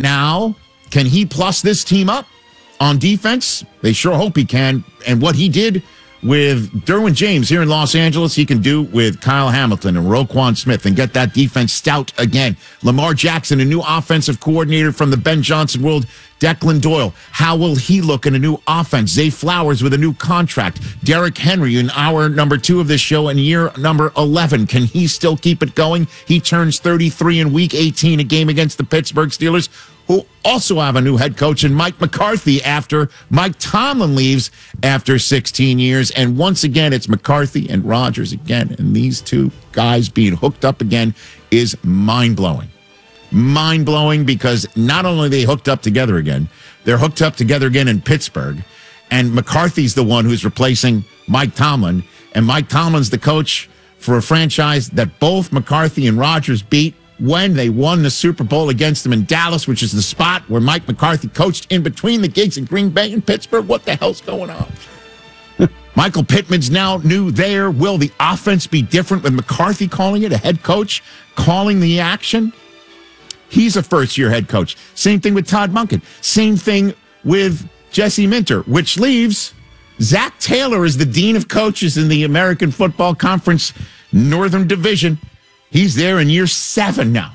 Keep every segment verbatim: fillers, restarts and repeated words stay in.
now, can he plus this team up on defense? They sure hope he can. And what he did with Derwin James here in Los Angeles, he can do with Kyle Hamilton and Roquan Smith and get that defense stout again. Lamar Jackson, a new offensive coordinator from the Ben Johnson world. Declan Doyle, how will he look in a new offense? Zay Flowers with a new contract. Derrick Henry in hour number two of this show in year number eleven. Can he still keep it going? He turns thirty-three in week eighteen, a game against the Pittsburgh Steelers, who also have a new head coach in Mike McCarthy after Mike Tomlin leaves after sixteen years. And once again, it's McCarthy and Rodgers again. And these two guys being hooked up again is mind-blowing. Mind-blowing because not only are they hooked up together again, they're hooked up together again in Pittsburgh. And McCarthy's the one who's replacing Mike Tomlin. And Mike Tomlin's the coach for a franchise that both McCarthy and Rodgers beat when they won the Super Bowl against them in Dallas, which is the spot where Mike McCarthy coached in between the gigs in Green Bay and Pittsburgh. What the hell's going on? Michael Pittman's now new there. Will the offense be different with McCarthy calling it, a head coach calling the action? He's a first-year head coach. Same thing with Todd Monken. Same thing with Jesse Minter, which leaves Zach Taylor as the dean of coaches in the American Football Conference Northern Division. He's there in year seven now.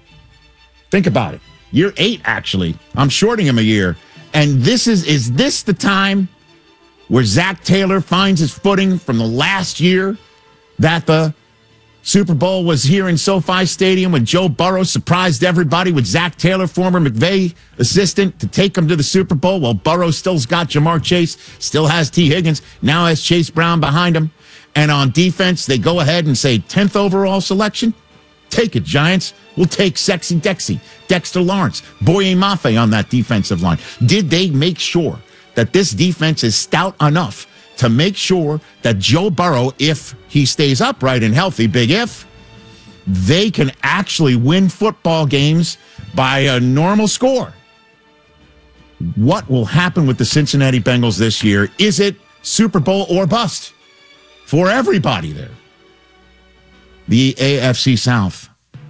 Think about it. Year eight, actually. I'm shorting him a year. And this is, is this the time where Zach Taylor finds his footing from the last year that the Super Bowl was here in SoFi Stadium when Joe Burrow surprised everybody with Zach Taylor, former McVay assistant, to take him to the Super Bowl? Well, Burrow still's got Jamar Chase, still has T. Higgins, now has Chase Brown behind him. And on defense, they go ahead and say tenth overall selection. Take it, Giants. We'll take Sexy Dexy, Dexter Lawrence, Boye Mafe on that defensive line. Did they make sure that this defense is stout enough to make sure that Joe Burrow, if he stays upright and healthy, big if, they can actually win football games by a normal score? What will happen with the Cincinnati Bengals this year? Is it Super Bowl or bust for everybody there? The A F C South.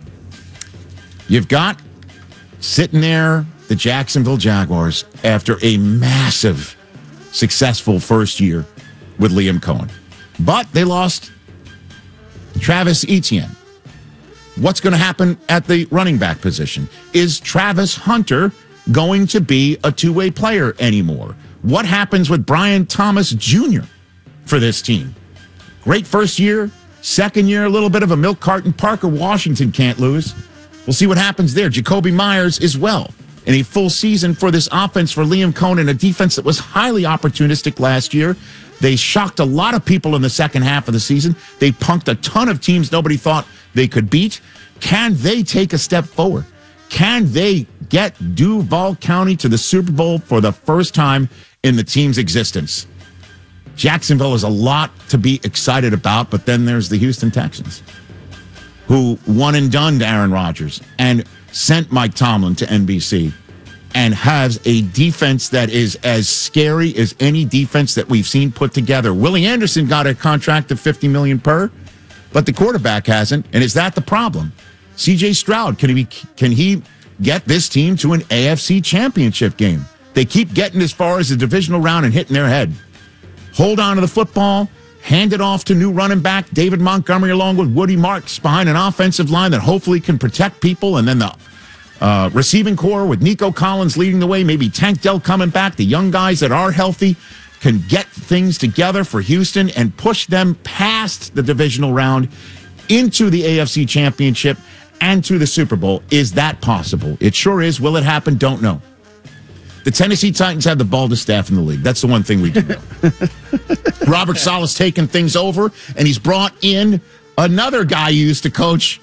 You've got sitting there the Jacksonville Jaguars after a massive, successful first year with Liam Cohen. But they lost Travis Etienne. What's going to happen at the running back position? Is Travis Hunter going to be a two-way player anymore? What happens with Brian Thomas Junior for this team? Great first year. Second year, a little bit of a milk carton. Parker Washington can't lose. We'll see what happens there. Jacoby Myers as well. In a full season for this offense for Liam Cohen, a defense that was highly opportunistic last year. They shocked a lot of people in the second half of the season. They punked a ton of teams nobody thought they could beat. Can they take a step forward? Can they get Duval County to the Super Bowl for the first time in the team's existence? Jacksonville is a lot to be excited about, but then there's the Houston Texans, who one and done to Aaron Rodgers and sent Mike Tomlin to N B C and has a defense that is as scary as any defense that we've seen put together. Willie Anderson got a contract of fifty million dollars per, but the quarterback hasn't. And is that the problem? C J Stroud, can he, can he get this team to an A F C championship game? They keep getting as far as the divisional round and hitting their head. Hold on to the football, hand it off to new running back David Montgomery along with Woody Marks behind an offensive line that hopefully can protect people, and then the uh, receiving core with Nico Collins leading the way, maybe Tank Dell coming back. The young guys that are healthy can get things together for Houston and push them past the divisional round into the A F C championship and to the Super Bowl. Is that possible? It sure is. Will it happen? Don't know. The Tennessee Titans have the baldest staff in the league. That's the one thing we do know. Robert Saleh's taken things over, and he's brought in another guy who used to coach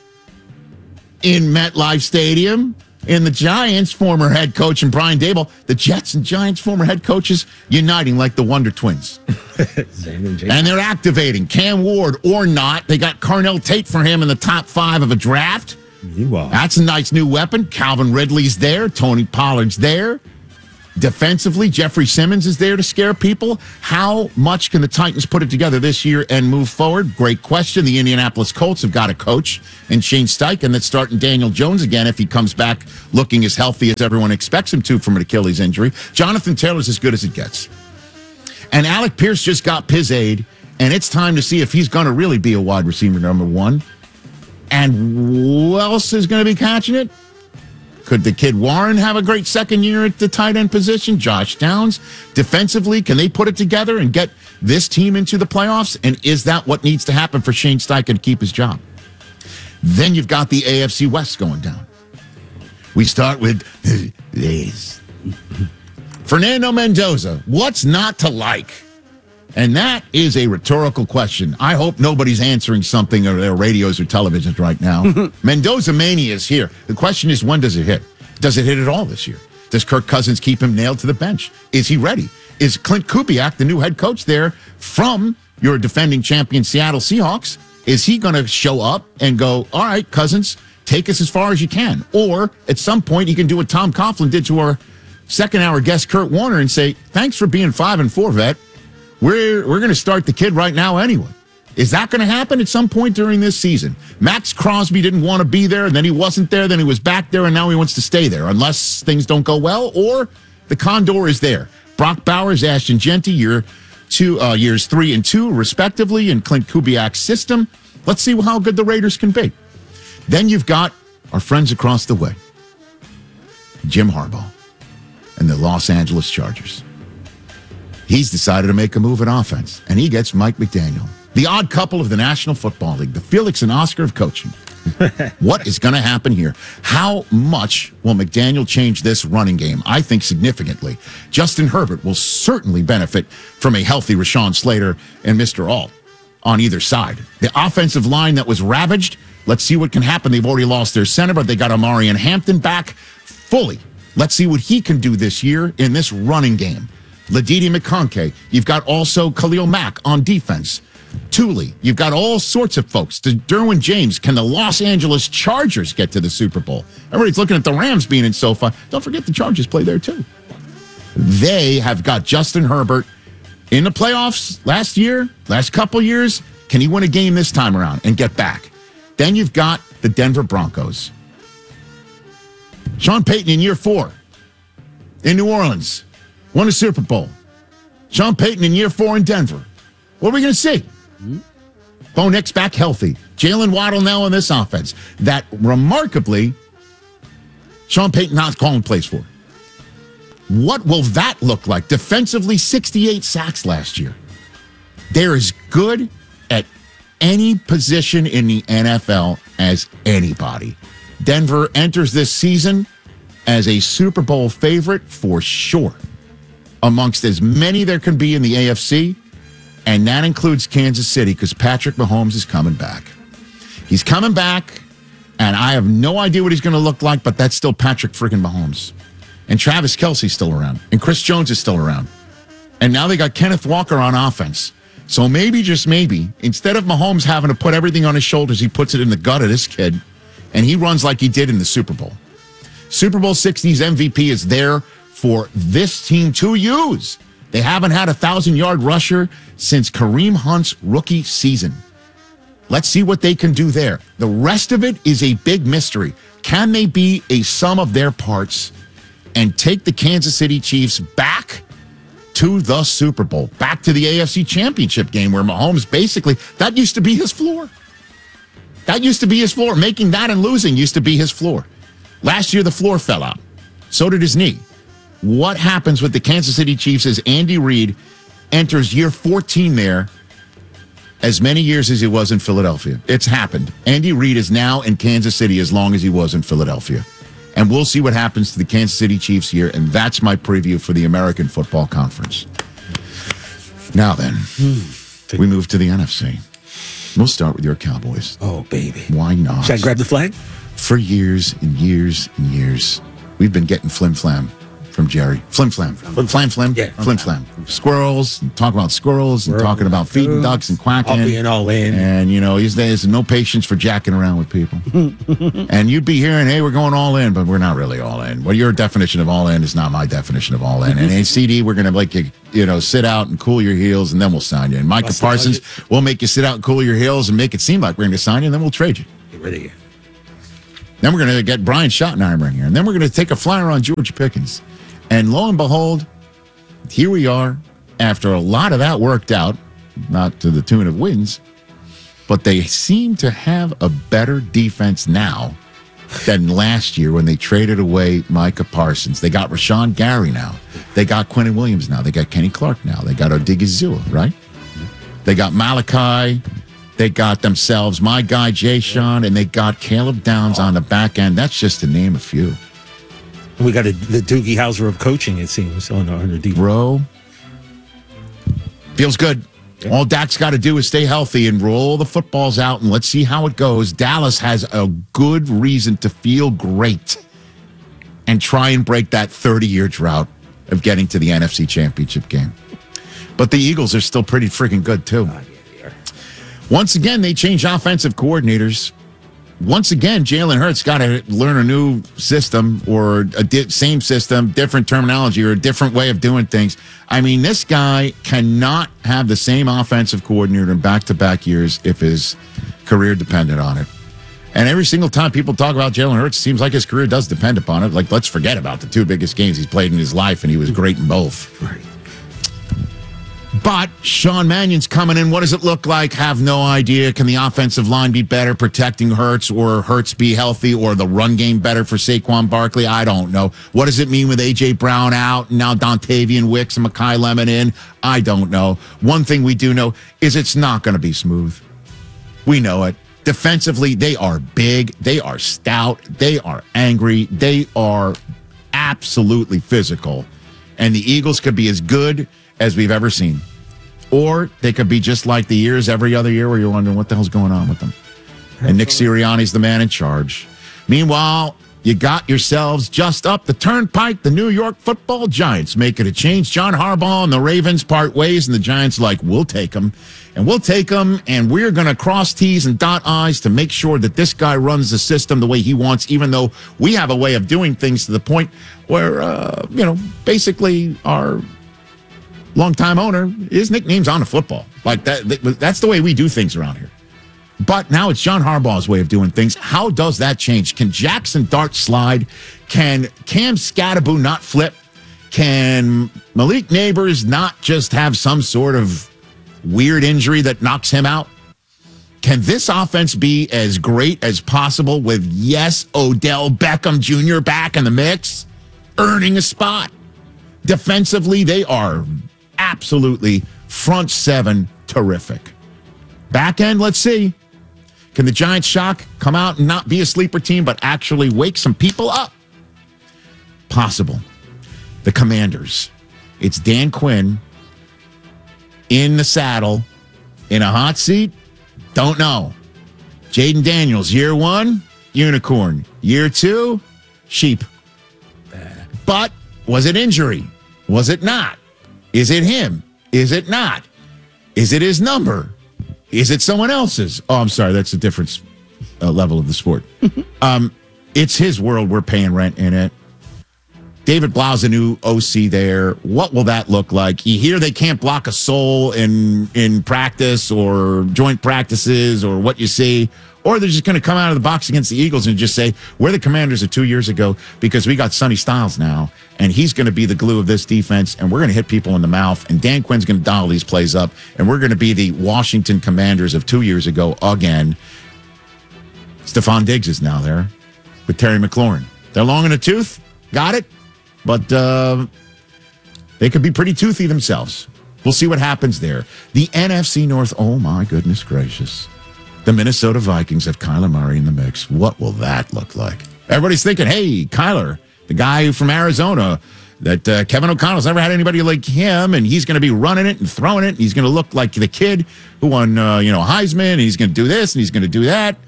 in MetLife Stadium, in the Giants, former head coach, and Brian Daboll. The Jets and Giants former head coaches uniting like the Wonder Twins. and, and they're activating Cam Ward or not. They got Carnell Tate for him in the top five of a draft. Wow. That's a nice new weapon. Calvin Ridley's there. Tony Pollard's there. Defensively, Jeffrey Simmons is there to scare people. How much can the Titans put it together this year and move forward? Great question. The Indianapolis Colts have got a coach in Shane Steichen that's starting Daniel Jones again if he comes back looking as healthy as everyone expects him to from an Achilles injury. Jonathan Taylor's as good as it gets. And Alec Pierce just got P I Z aid, and it's time to see if he's going to really be a wide receiver number one. And who else is going to be catching it? Could the kid Warren have a great second year at the tight end position? Josh Downs. Defensively, can they put it together and get this team into the playoffs? And is that what needs to happen for Shane Steichen to keep his job? Then you've got the A F C West going down. We start with this. Fernando Mendoza. What's not to like? And that is a rhetorical question. I hope nobody's answering something on their radios or televisions right now. Mendoza mania is here. The question is, when does it hit? Does it hit at all this year? Does Kirk Cousins keep him nailed to the bench? Is he ready? Is Clint Kubiak, the new head coach there from your defending champion Seattle Seahawks, is he going to show up and go, all right, Cousins, take us as far as you can? Or at some point, he can do what Tom Coughlin did to our second-hour guest Kurt Warner and say, thanks for being five and four, vet. We're we're going to start the kid right now anyway. Is that going to happen at some point during this season? Max Crosby didn't want to be there, and then he wasn't there, then he was back there, and now he wants to stay there, unless things don't go well, or the Condor is there. Brock Bowers, Ashton Jeanty, year two, uh, years three and two, respectively, in Clint Kubiak's system. Let's see how good the Raiders can be. Then you've got our friends across the way, Jim Harbaugh and the Los Angeles Chargers. He's decided to make a move at offense, and he gets Mike McDaniel, the odd couple of the National Football League, the Felix and Oscar of coaching. What is going to happen here? How much will McDaniel change this running game? I think significantly. Justin Herbert will certainly benefit from a healthy Rashawn Slater and Mister Alt on either side. The offensive line that was ravaged, let's see what can happen. They've already lost their center, but they got Amari and Hampton back fully. Let's see what he can do this year in this running game. Ladidi McConkey. You've got also Khalil Mack on defense. Thule. You've got all sorts of folks. To Derwin James. Can the Los Angeles Chargers get to the Super Bowl? Everybody's looking at the Rams being in SoFi. Don't forget the Chargers play there too. They have got Justin Herbert in the playoffs last year, last couple years. Can he win a game this time around and get back? Then you've got the Denver Broncos. Sean Payton in year four in New Orleans. Won a Super Bowl. Sean Payton in year four in Denver. What are we going to see? Mm-hmm. Bo Nix back healthy. Jalen Waddle now in this offense. That remarkably, Sean Payton not calling plays for. What will that look like? Defensively, sixty-eight sacks last year. They're as good at any position in the N F L as anybody. Denver enters this season as a Super Bowl favorite for sure, amongst as many there can be in the A F C, and that includes Kansas City because Patrick Mahomes is coming back. He's coming back, and I have no idea what he's going to look like, but that's still Patrick freaking Mahomes. And Travis Kelce's still around, and Chris Jones is still around. And now they got Kenneth Walker on offense. So maybe, just maybe, instead of Mahomes having to put everything on his shoulders, he puts it in the gut of this kid, and he runs like he did in the Super Bowl. Super Bowl sixty's M V P is there for this team to use. They haven't had a thousand-yard rusher since Kareem Hunt's rookie season. Let's see what they can do there. The rest of it is a big mystery. Can they be a sum of their parts and take the Kansas City Chiefs back to the Super Bowl, back to the A F C Championship game where Mahomes basically, that used to be his floor. That used to be his floor. Making that and losing used to be his floor. Last year, the floor fell out. So did his knee. What happens with the Kansas City Chiefs as Andy Reid enters year fourteen there, as many years as he was in Philadelphia? It's happened. Andy Reid is now in Kansas City as long as he was in Philadelphia. And we'll see what happens to the Kansas City Chiefs here, and that's my preview for the American Football Conference. Now then, hmm. we move to the N F C. We'll start with your Cowboys. Oh, baby. Why not? Should I grab the flag? For years and years and years, we've been getting flim-flam from Jerry. Flim flam. Flim flam. flim. Yeah. Flim flam. Squirrels. Talking about squirrels and talking about feeding ducks and quacking. All being all in. And, you know, he's, there's no patience for jacking around with people. And you'd be hearing, hey, we're going all in, but we're not really all in. Well, your definition of all in is not my definition of all in. And a C D, we're going to make you, you know, sit out and cool your heels, and then we'll sign you. And Micah That's Parsons, we'll make you sit out and cool your heels and make it seem like we're going to sign you, and then we'll trade you. Get rid of you. Then we're going to get Brian Schottenheimer in here. And then we're going to take a flyer on George Pickens. And lo and behold, here we are. After a lot of that worked out, not to the tune of wins, but they seem to have a better defense now than last year when they traded away Micah Parsons. They got Rashawn Gary now. They got Quentin Williams now. They got Kenny Clark now. They got Odigizua, right? They got Malachi. They got themselves my guy, Jay Sean, and they got Caleb Downs on the back end. That's just to name a few. We got a, the Doogie Howser of coaching, it seems, on our defense. Bro, feels good. Yeah. All Dak's got to do is stay healthy and roll the footballs out, and let's see how it goes. Dallas has a good reason to feel great and try and break that thirty-year drought of getting to the N F C Championship game. But the Eagles are still pretty freaking good, too. Oh, yeah, they are. Once again, they change offensive coordinators. Once again, Jalen Hurts got to learn a new system or a di- same system, different terminology or a different way of doing things. I mean, this guy cannot have the same offensive coordinator in back-to-back years if his career depended on it. And every single time people talk about Jalen Hurts, it seems like his career does depend upon it. Like, let's forget about the two biggest games he's played in his life, and he was great in both. Right. But Sean Mannion's coming in. What does it look like? Have no idea. Can the offensive line be better protecting Hurts, or Hurts be healthy, or the run game better for Saquon Barkley? I don't know. What does it mean with A J. Brown out and now Dontavian Wicks and Mekhi Lemon in? I don't know. One thing we do know is it's not going to be smooth. We know it. Defensively, they are big. They are stout. They are angry. They are absolutely physical. And the Eagles could be as good as we've ever seen. Or they could be just like the years every other year where you're wondering what the hell's going on with them. And Nick Sirianni's the man in charge. Meanwhile, you got yourselves just up the turnpike, the New York Football Giants making a change. John Harbaugh and the Ravens part ways, and the Giants are like, we'll take them. And we'll take them, and we're going to cross T's and dot I's to make sure that this guy runs the system the way he wants, even though we have a way of doing things to the point where, uh, you know, basically our longtime owner, his nickname's on the football. Like that, that's the way we do things around here. But now it's John Harbaugh's way of doing things. How does that change? Can Jackson Dart slide? Can Cam Scatteraboo not flip? Can Malik Neighbors not just have some sort of weird injury that knocks him out? Can this offense be as great as possible with, yes, Odell Beckham Junior back in the mix, earning a spot? Defensively, they are absolutely front seven terrific. Back end, let's see. Can the Giants shock come out and not be a sleeper team, but actually wake some people up? Possible. The Commanders. It's Dan Quinn in the saddle, in a hot seat. Don't know. Jaden Daniels, year one, unicorn. Year two, sheep. But was it injury? Was it not? Is it him? Is it not? Is it his number? Is it someone else's? Oh, I'm sorry. That's a different uh, level of the sport. um, it's his world. We're paying rent in it. David Blau's a new O C there. What will that look like? You hear they can't block a soul in in practice or joint practices or what you see. Or they're just going to come out of the box against the Eagles and just say, we're the Commanders of two years ago because we got Sonny Styles now, and he's going to be the glue of this defense, and we're going to hit people in the mouth, and Dan Quinn's going to dial these plays up, and we're going to be the Washington Commanders of two years ago again. Stephon Diggs is now there with Terry McLaurin. They're long in the tooth. Got it. But uh, they could be pretty toothy themselves. We'll see what happens there. The N F C North, oh my goodness gracious. The Minnesota Vikings have Kyler Murray in the mix. What will that look like? Everybody's thinking, hey, Kyler, the guy from Arizona, that uh, Kevin O'Connell's never had anybody like him, and he's going to be running it and throwing it, and he's going to look like the kid who won, uh, you know, Heisman, and he's going to do this, and he's going to do that.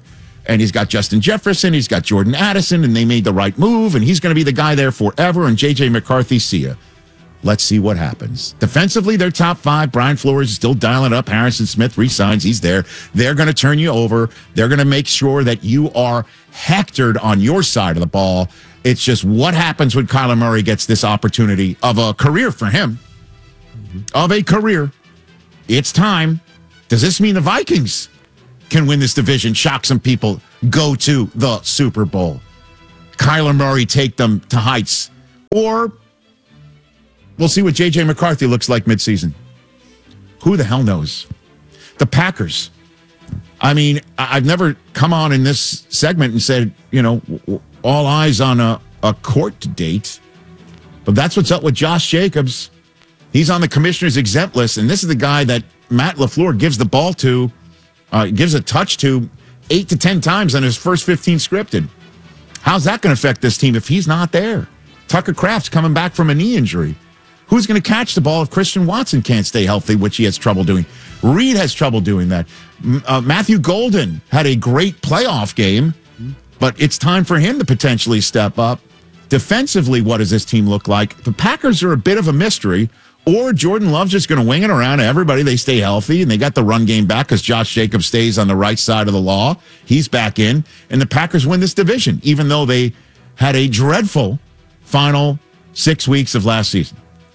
And he's got Justin Jefferson, he's got Jordan Addison, and they made the right move, and he's going to be the guy there forever. And J J McCarthy, see ya. Let's see what happens. Defensively, they're top five. Brian Flores is still dialing up. Harrison Smith resigns. He's there. They're going to turn you over. They're going to make sure that you are hectored on your side of the ball. It's just what happens when Kyler Murray gets this opportunity of a career for him, of a career. It's time. Does this mean the Vikings can win this division, shock some people, go to the Super Bowl? Kyler Murray take them to heights? Or we'll see what J J McCarthy looks like midseason. Who the hell knows? The Packers. I mean, I've never come on in this segment and said, you know, all eyes on a, a court date. But that's what's up with Josh Jacobs. He's on the commissioner's exempt list, and this is the guy that Matt LaFleur gives the ball to, uh, gives a touch to eight to ten times on his first fifteen scripted. How's that going to affect this team if he's not there? Tucker Kraft's coming back from a knee injury. Who's going to catch the ball if Christian Watson can't stay healthy, which he has trouble doing? Reed has trouble doing that. Uh, Matthew Golden had a great playoff game, but it's time for him to potentially step up. Defensively, what does this team look like? The Packers are a bit of a mystery, or Jordan Love's just going to wing it around to everybody. They stay healthy, and they got the run game back because Josh Jacobs stays on the right side of the law. He's back in, and the Packers win this division, even though they had a dreadful final six weeks of last season.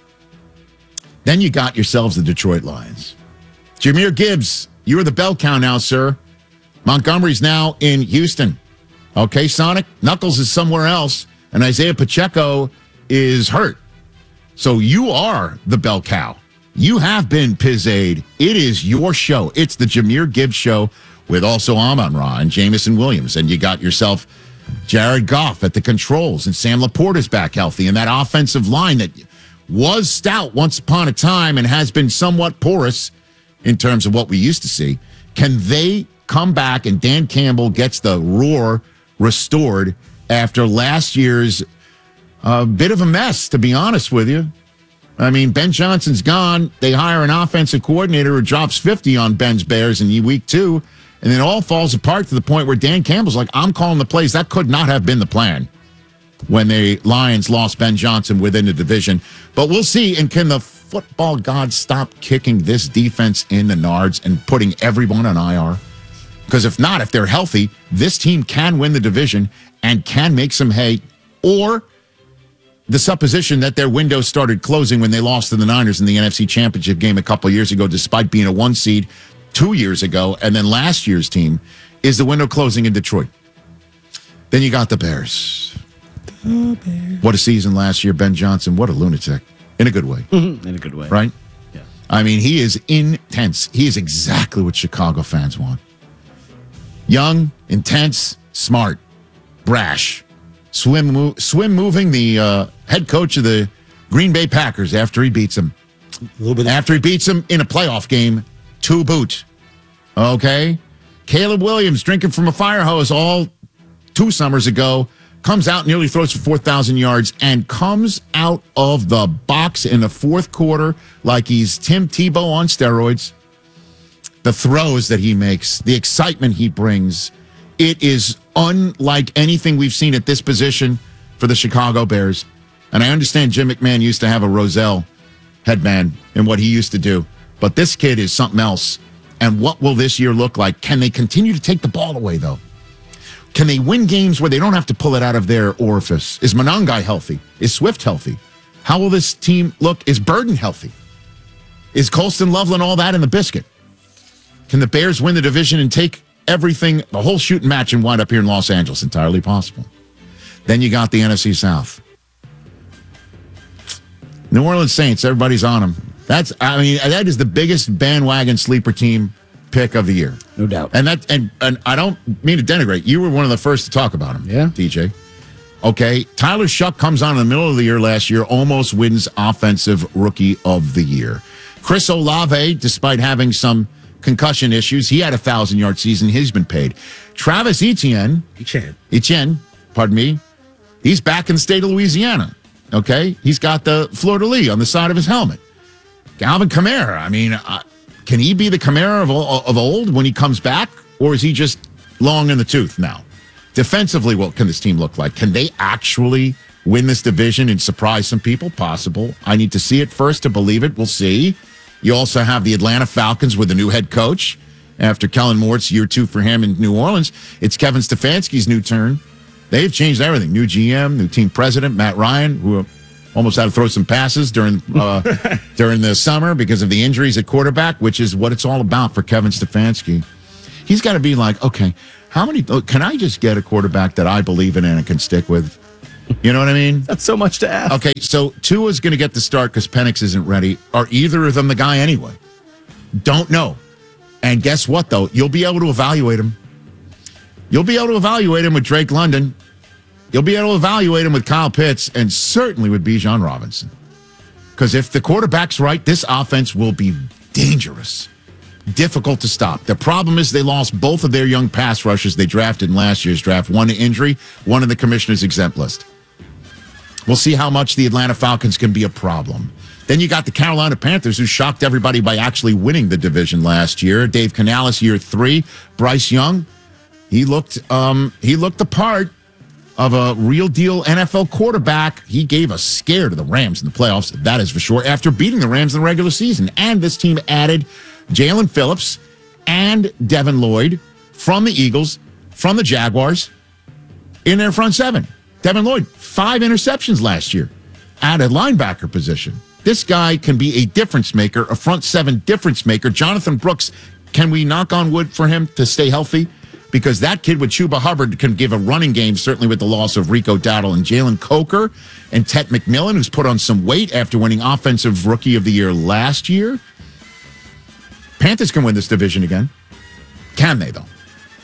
Then you got yourselves the Detroit Lions. Jahmyr Gibbs, you are the bell cow now, sir. Montgomery's now in Houston. Okay, Sonic? Knuckles is somewhere else, and Isaiah Pacheco is hurt. So you are the bell cow. You have been Piz-Aid. It is your show. It's the Jahmyr Gibbs show with also Amon-Ra and Jamison Williams. And you got yourself Jared Goff at the controls, and Sam Laporta's back healthy, and that offensive line that was stout once upon a time and has been somewhat porous in terms of what we used to see. Can they come back and Dan Campbell gets the roar restored after last year's uh, bit of a mess, to be honest with you? I mean, Ben Johnson's gone. They hire an offensive coordinator who drops fifty on Ben's Bears in week two, and then it all falls apart to the point where Dan Campbell's like, I'm calling the plays. That could not have been the plan when the Lions lost Ben Johnson within the division. But we'll see. And can the football gods stop kicking this defense in the nards and putting everyone on I R? Because if not, if they're healthy, this team can win the division and can make some hay. Or the supposition that their window started closing when they lost to the Niners in the N F C Championship game a couple years ago, despite being a one seed two years ago. And then last year's team is the window closing in Detroit. Then you got the Bears. Oh, what a season last year, Ben Johnson. What a lunatic. In a good way. Mm-hmm. In a good way. Right? Yeah. I mean, he is intense. He is exactly what Chicago fans want. Young, intense, smart, brash. Swim, move, swim moving the uh, head coach of the Green Bay Packers after he beats them. A little bit after he beats them in a playoff game to boot. Okay? Caleb Williams drinking from a fire hose all two summers ago. Comes out, nearly throws for four thousand yards, and comes out of the box in the fourth quarter like he's Tim Tebow on steroids. The throws that he makes, the excitement he brings, it is unlike anything we've seen at this position for the Chicago Bears. And I understand Jim McMahon used to have a Roselle headband and what he used to do, but this kid is something else. And what will this year look like? Can they continue to take the ball away, though? Can they win games where they don't have to pull it out of their orifice? Is Monangai healthy? Is Swift healthy? How will this team look? Is Burden healthy? Is Colston Loveland all that in the biscuit? Can the Bears win the division and take everything, the whole shooting match, and wind up here in Los Angeles? Entirely possible. Then you got the N F C South. New Orleans Saints, everybody's on them. That's, I mean, that is the biggest bandwagon sleeper team pick of the year. No doubt. And that and, and I don't mean to denigrate. You were one of the first to talk about him. Yeah. D J. Okay. Tyler Shuck comes on in the middle of the year last year, almost wins Offensive Rookie of the Year. Chris Olave, despite having some concussion issues, he had a thousand-yard season. He's been paid. Travis Etienne. Etienne. Etienne, pardon me. He's back in the state of Louisiana. Okay. He's got the fleur-de-lis on the side of his helmet. Alvin Kamara. I mean, uh, can he be the Kamara of, of old when he comes back? Or is he just long in the tooth now. Defensively, what can this team look like? Can they actually win this division and surprise some people? Possible. I need to see it first to believe it. We'll see. You also have the Atlanta Falcons with a new head coach. After Kellen Moore's year two for him in New Orleans, it's Kevin Stefanski's new turn. They've changed everything. New G M, new team president, Matt Ryan, who almost had to throw some passes during uh, during the summer because of the injuries at quarterback, which is what it's all about for Kevin Stefanski. He's got to be like, okay, how many, can I just get a quarterback that I believe in and can stick with? You know what I mean? That's so much to ask. Okay, so Tua's going to get the start because Penix isn't ready. Are either of them the guy anyway? Don't know. And guess what, though? You'll be able to evaluate him. You'll be able to evaluate him with Drake London. You'll be able to evaluate him with Kyle Pitts and certainly with Bijan Robinson. Because if the quarterback's right, this offense will be dangerous. Difficult to stop. The problem is they lost both of their young pass rushers they drafted in last year's draft. One to injury, one in the commissioner's exempt list. We'll see how much the Atlanta Falcons can be a problem. Then you got the Carolina Panthers, who shocked everybody by actually winning the division last year. Dave Canales, year three. Bryce Young, he looked um, he looked the part of a real deal N F L quarterback. He gave a scare to the Rams in the playoffs, that is for sure, after beating the Rams in the regular season. And this team added Jalen Phillips and Devin Lloyd from the Eagles, from the Jaguars, in their front seven. Devin Lloyd, five interceptions last year at a linebacker position. This guy can be a difference maker, a front seven difference maker. Jonathan Brooks, can we knock on wood for him to stay healthy? Because that kid with Chuba Hubbard can give a running game, certainly with the loss of Rico Dowdle and Jalen Coker and Tet McMillan, who's put on some weight after winning Offensive Rookie of the Year last year. Panthers can win this division again. Can they, though?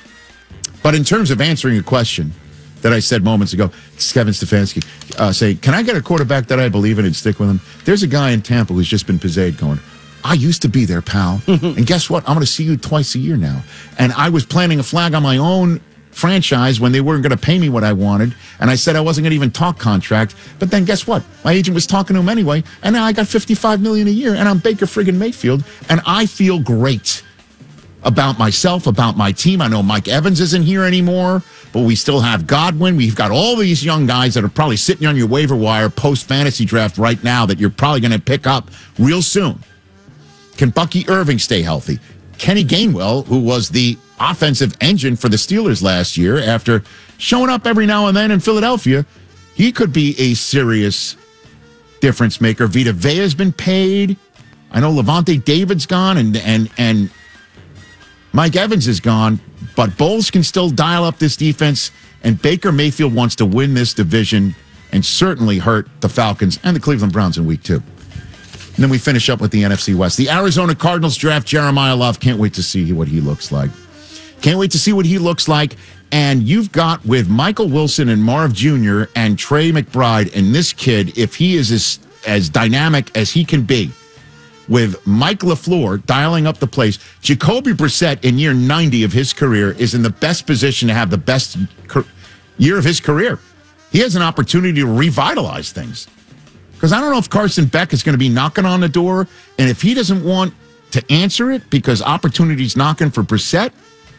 But in terms of answering a question that I said moments ago, it's Kevin Stefanski uh, say, can I get a quarterback that I believe in and stick with him? There's a guy in Tampa who's just been pizzade going, I used to be there, pal. And guess what? I'm going to see you twice a year now. And I was planting a flag on my own franchise when they weren't going to pay me what I wanted. And I said I wasn't going to even talk contract. But then guess what? My agent was talking to him anyway. And now I got fifty-five million dollars a year. And I'm Baker friggin' Mayfield. And I feel great about myself, about my team. I know Mike Evans isn't here anymore, but we still have Godwin. We've got all these young guys that are probably sitting on your waiver wire post-fantasy draft right now that you're probably going to pick up real soon. Can Bucky Irving stay healthy? Kenny Gainwell, who was the offensive engine for the Steelers last year after showing up every now and then in Philadelphia, he could be a serious difference maker. Vita Vea has been paid. I know Levante David's gone and and and Mike Evans is gone, but Bowles can still dial up this defense, and Baker Mayfield wants to win this division and certainly hurt the Falcons and the Cleveland Browns in week two. And then we finish up with the N F C West. The Arizona Cardinals draft Jeremiah Love. Can't wait to see what he looks like. Can't wait to see what he looks like. And you've got with Michael Wilson and Marv Junior and Trey McBride and this kid, if he is as, as dynamic as he can be, with Mike LaFleur dialing up the place, Jacoby Brissett in year ninety of his career is in the best position to have the best year of his career. He has an opportunity to revitalize things. Because I don't know if Carson Beck is going to be knocking on the door, and if he doesn't want to answer it because opportunity's knocking for Brissett,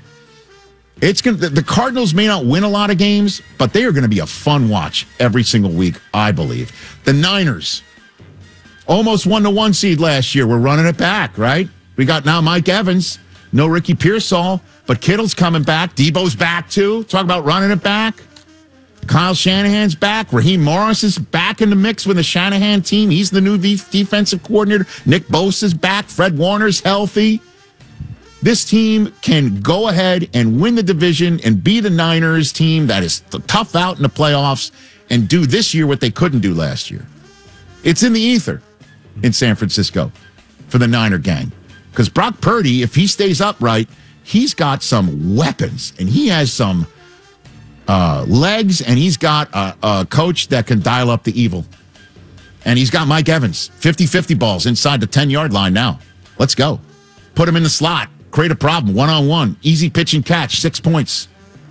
it's going to, the Cardinals may not win a lot of games, but they are going to be a fun watch every single week, I believe. The Niners, almost one to one seed last year. We're running it back, right? We got now Mike Evans, no Ricky Pearsall, but Kittle's coming back. Debo's back too. Talk about running it back. Kyle Shanahan's back. Raheem Morris is back in the mix with the Shanahan team. He's the new defensive coordinator. Nick Bosa's back. Fred Warner's healthy. This team can go ahead and win the division and be the Niners team that is tough out in the playoffs and do this year what they couldn't do last year. It's in the ether in San Francisco for the Niner gang. Because Brock Purdy, if he stays upright, he's got some weapons and he has some uh, legs and he's got a, a coach that can dial up the evil. And he's got Mike Evans, fifty-fifty balls inside the ten-yard line now. Let's go. Put him in the slot. Create a problem. One-on-one. Easy pitch and catch. Six points.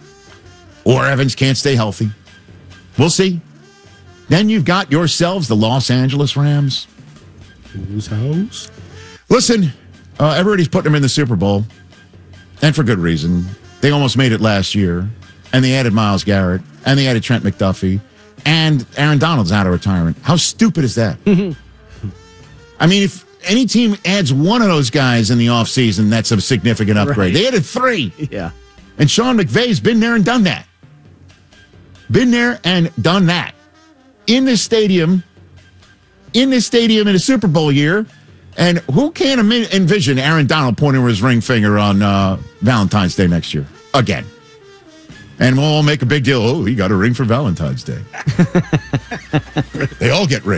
Or Evans can't stay healthy. We'll see. Then you've got yourselves the Los Angeles Rams. Whose house? Listen, uh, everybody's putting them in the Super Bowl. And for good reason. They almost made it last year, and they added Myles Garrett, and they added Trent McDuffie, and Aaron Donald's out of retirement. How stupid is that? I mean, if any team adds one of those guys in the offseason, that's a significant upgrade. Right. They added three. Yeah. And Sean McVay's been there and done that. Been there and done that. In this stadium, in this stadium in a Super Bowl year, and who can em- envision Aaron Donald pointing with his ring finger on uh, Valentine's Day next year? Again. And we'll all make a big deal. Oh, he got a ring for Valentine's Day. They all get rings.